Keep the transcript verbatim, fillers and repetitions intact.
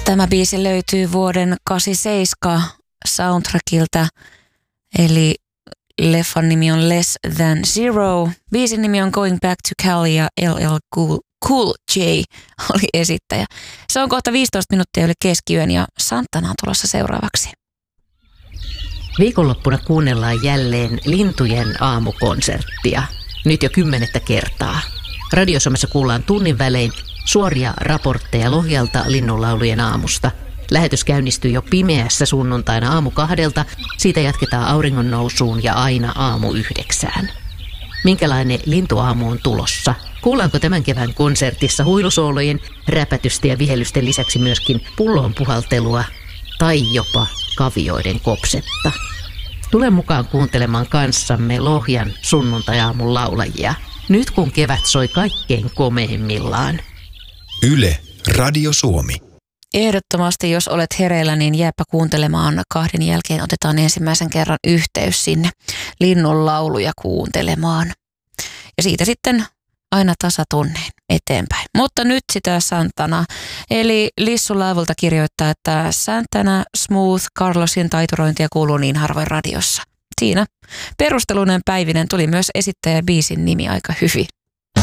Tämä biisi löytyy vuoden kahdeksankymmentäseitsemän soundtrackilta, eli leffan nimi on Less Than Zero. Biisin nimi on Going Back to Cali ja L L Cool, cool J oli esittäjä. Se on kohta viisitoista minuuttia yli keskiyön ja Santana on tulossa seuraavaksi. Viikonloppuna kuunnellaan jälleen Lintujen aamukonserttia. Nyt jo kymmenettä kertaa. Radiosomessa kuullaan tunnin välein suoria raportteja Lohjalta linnunlaulujen aamusta. Lähetys käynnistyy jo pimeässä sunnuntaina aamu kahdelta. Siitä jatketaan auringon nousuun ja aina aamu yhdeksään. Minkälainen lintuaamu on tulossa? Kuullaanko tämän kevään konsertissa huilusoolojen, räpätystä ja vihellysten lisäksi myöskin pullon puhaltelua tai jopa kavioiden kopsetta? Tule mukaan kuuntelemaan kanssamme Lohjan sunnuntajaamun laulajia. Nyt kun kevät soi kaikkein komeimmillaan. Yle, Radio Suomi. Ehdottomasti, jos olet hereillä, niin jääpä kuuntelemaan. Kahden jälkeen otetaan ensimmäisen kerran yhteys sinne linnun lauluja kuuntelemaan. Ja siitä sitten aina tasatunneen eteenpäin. Mutta nyt sitä Santana. Eli Lissu Laivulta kirjoittaa, että Santana Smooth Carlosin taiturointia kuuluu niin harvoin radiossa. Siinä perusteluinen Päivinen tuli myös esittäjä biisin nimi aika hyvin.